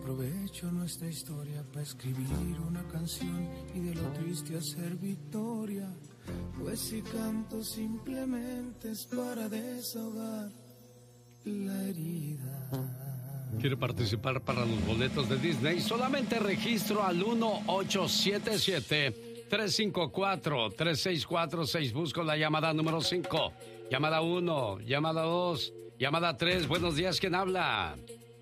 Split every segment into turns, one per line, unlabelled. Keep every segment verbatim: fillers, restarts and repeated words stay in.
Aprovecho nuestra historia para escribir una canción y de lo triste hacer victoria. Pues si canto simplemente es para desahogar la herida.
¿Quiere participar para los boletos de Disney? Solamente registro al uno ocho siete siete, tres cinco cuatro, tres seis cuatro seis. Busco la llamada número cinco. Llamada uno, llamada dos, llamada tres. Buenos días, ¿quién habla?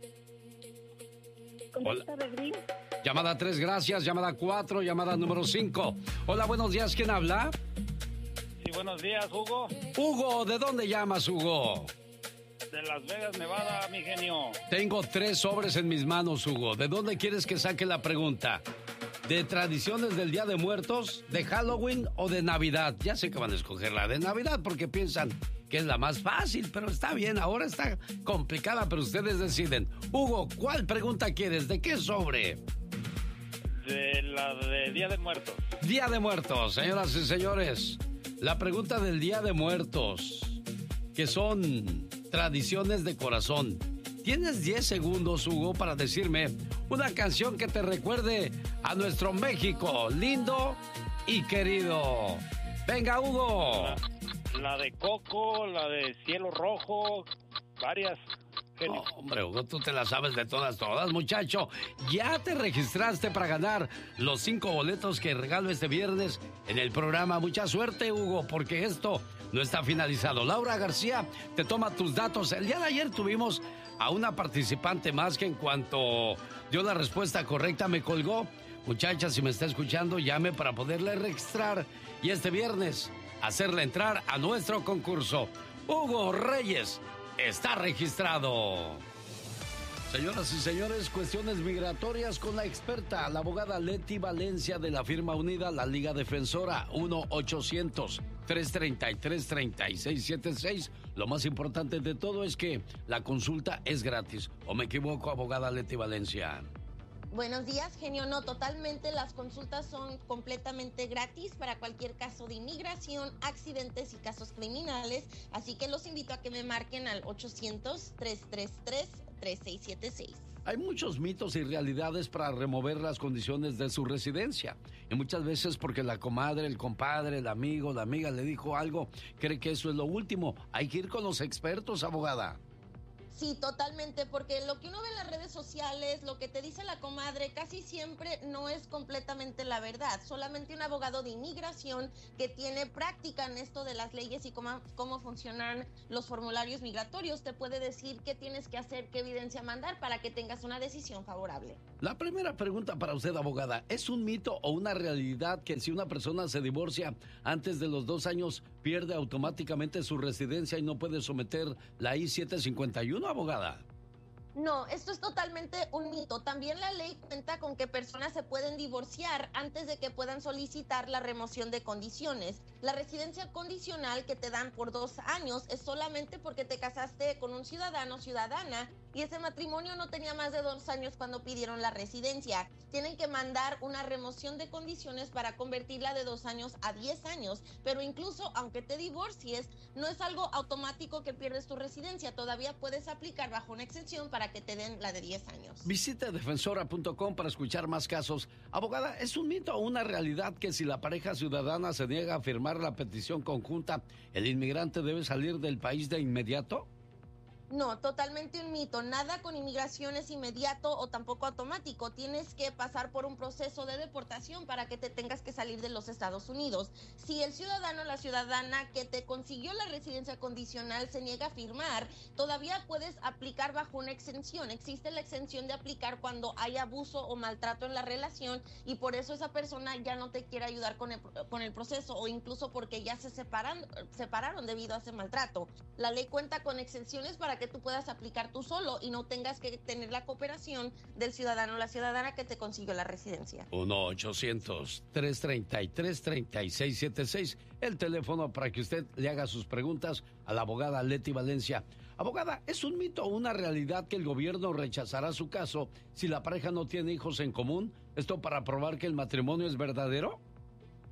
Hola. Llamada tres, gracias. Llamada cuatro, llamada número cinco. Hola, buenos días, ¿quién habla?
Sí, buenos días, Hugo.
Hugo, ¿de dónde llamas, Hugo?
De Las Vegas, Nevada, mi genio.
Tengo tres sobres en mis manos, Hugo. ¿De dónde quieres que saque la pregunta? ¿De tradiciones del Día de Muertos, de Halloween o de Navidad? Ya sé que van a escoger la de Navidad porque piensan que es la más fácil, pero está bien, ahora está complicada, pero ustedes deciden. Hugo, ¿cuál pregunta quieres? ¿De qué sobre?
De la de Día de Muertos.
Día de Muertos, señoras y señores. La pregunta del Día de Muertos, que son tradiciones de corazón. Tienes diez segundos, Hugo, para decirme una canción que te recuerde a nuestro México, lindo y querido. Venga, Hugo.
La, la de Coco, la de Cielo Rojo, varias.
Oh, hombre, Hugo, tú te la sabes de todas, todas, muchacho. Ya te registraste para ganar los cinco boletos que regalo este viernes en el programa. Mucha suerte, Hugo, porque esto no está finalizado. Laura García te toma tus datos. El día de ayer tuvimos a una participante más que en cuanto dio la respuesta correcta me colgó. Muchacha, si me está escuchando, llame para poderle registrar y este viernes hacerle entrar a nuestro concurso. Hugo Reyes está registrado. Señoras y señores, cuestiones migratorias con la experta, la abogada Leti Valencia de la firma unida, la Liga Defensora. Uno ochocientos, tres treinta y tres, treinta y seis setenta y seis. Lo más importante de todo es que la consulta es gratis. ¿O me equivoco, abogada Leti Valencia?
Buenos días, genio. No, totalmente. Las consultas son completamente gratis para cualquier caso de inmigración, accidentes y casos criminales. Así que los invito a que me marquen al ochocientos, tres treinta y tres, treinta y seis setenta y seis.
Hay muchos mitos y realidades para remover las condiciones de su residencia. Y muchas veces porque la comadre, el compadre, el amigo, la amiga le dijo algo, cree que eso es lo último. Hay que ir con los expertos, abogada.
Sí, totalmente, porque lo que uno ve en las redes sociales, lo que te dice la comadre, casi siempre no es completamente la verdad. Solamente un abogado de inmigración que tiene práctica en esto de las leyes y cómo, cómo funcionan los formularios migratorios te puede decir qué tienes que hacer, qué evidencia mandar para que tengas una decisión favorable.
La primera pregunta para usted, abogada, ¿es un mito o una realidad que si una persona se divorcia antes de los dos años pierde automáticamente su residencia y no puede someter la I siete cincuenta y uno, abogada?
No, esto es totalmente un mito. También la ley cuenta con que personas se pueden divorciar antes de que puedan solicitar la remoción de condiciones. La residencia condicional que te dan por dos años es solamente porque te casaste con un ciudadano o ciudadana y ese matrimonio no tenía más de dos años cuando pidieron la residencia. Tienen que mandar una remoción de condiciones para convertirla de dos años a diez años, pero incluso aunque te divorcies, no es algo automático que pierdes tu residencia. Todavía puedes aplicar bajo una exención para para que te den la de diez años.
Visite defensora punto com para escuchar más casos. Abogada, ¿es un mito o una realidad que si la pareja ciudadana se niega a firmar la petición conjunta, el inmigrante debe salir del país de inmediato?
No, totalmente un mito. Nada con inmigración es inmediato o tampoco automático. Tienes que pasar por un proceso de deportación para que te tengas que salir de los Estados Unidos. Si el ciudadano o la ciudadana que te consiguió la residencia condicional se niega a firmar, todavía puedes aplicar bajo una exención. Existe la exención de aplicar cuando hay abuso o maltrato en la relación y por eso esa persona ya no te quiere ayudar con el, con el proceso o incluso porque ya se separan, separaron debido a ese maltrato. La ley cuenta con exenciones para que tú puedas aplicar tú solo y no tengas que tener la cooperación del ciudadano o la ciudadana que te consiguió la residencia.
uno ochocientos, tres treinta y tres, treinta y seis setenta y seis, el teléfono para que usted le haga sus preguntas a la abogada Leti Valencia. Abogada, ¿es un mito o una realidad que el gobierno rechazará su caso si la pareja no tiene hijos en común? ¿Esto para probar que el matrimonio es verdadero?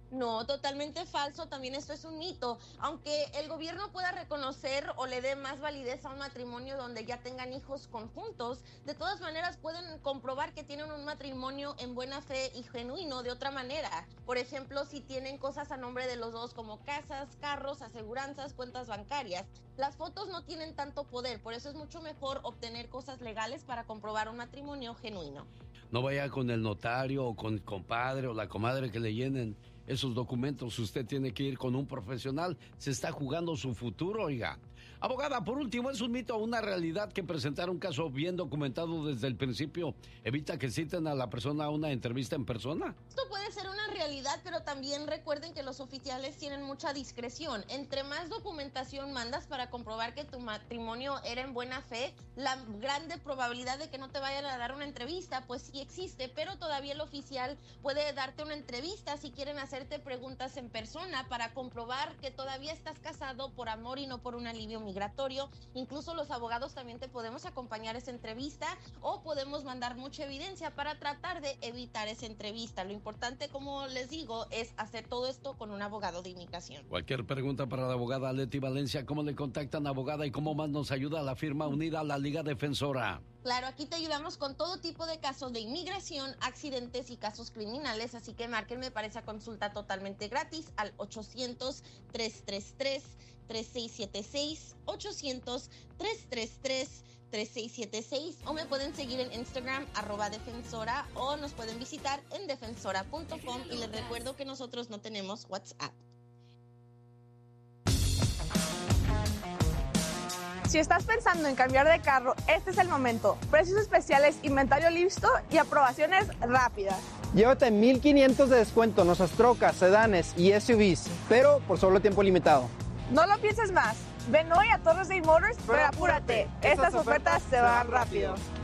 No, totalmente falso, también esto es un mito. Aunque el gobierno pueda reconocer o le dé más validez a un matrimonio donde ya tengan hijos conjuntos, de todas maneras pueden comprobar que tienen un matrimonio en buena fe y genuino de otra manera. Por ejemplo, si tienen cosas a nombre de los dos como casas, carros, aseguranzas, cuentas bancarias. Las fotos no tienen tanto poder, por eso es mucho mejor obtener cosas legales para comprobar un matrimonio genuino.
No vaya con el notario o con el compadre o la comadre que le llenen esos documentos. Usted tiene que ir con un profesional. Se está jugando su futuro, oiga. Abogada, por último, ¿es un mito o una realidad que presentar un caso bien documentado desde el principio evita que citen a la persona a una entrevista en persona?
Esto puede ser una realidad, pero también recuerden que los oficiales tienen mucha discreción. Entre más documentación mandas para comprobar que tu matrimonio era en buena fe, la grande probabilidad de que no te vayan a dar una entrevista, pues sí existe, pero todavía el oficial puede darte una entrevista si quieren hacerte preguntas en persona para comprobar que todavía estás casado por amor y no por un alivio migratorio. Incluso los abogados también te podemos acompañar a esa entrevista o podemos mandar mucha evidencia para tratar de evitar esa entrevista. Lo importante, como les digo, es hacer todo esto con un abogado de inmigración.
Cualquier pregunta para la abogada Leti Valencia, ¿cómo le contactan, abogada, y cómo más nos ayuda la firma unida a la Liga Defensora?
Claro, aquí te ayudamos con todo tipo de casos de inmigración, accidentes y casos criminales, así que márquenme para esa consulta totalmente gratis al ochocientos, tres tres tres, tres seis siete seis, ochocientos, tres tres tres, tres seis siete seis, o me pueden seguir en Instagram, arroba defensora, o nos pueden visitar en defensora punto com, y les recuerdo que nosotros no tenemos WhatsApp.
Si estás pensando en cambiar de carro, este es el momento. Precios especiales, inventario listo y aprobaciones rápidas.
Llévate mil quinientos de descuento en nuestras trocas, sedanes y S U Vs, pero por solo tiempo limitado.
No lo pienses más. Ven hoy a Torres Day Motors, pero apúrate. Estas ofertas se van rápido.